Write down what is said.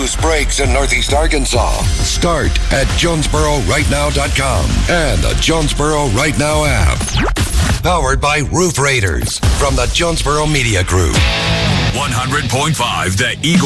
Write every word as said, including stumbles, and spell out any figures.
news breaks in Northeast Arkansas. Start at Jonesboro Right Now dot com and the Jonesboro Right Now app. Powered by Roof Raiders from the Jonesboro Media Group. one hundred point five The Eagle.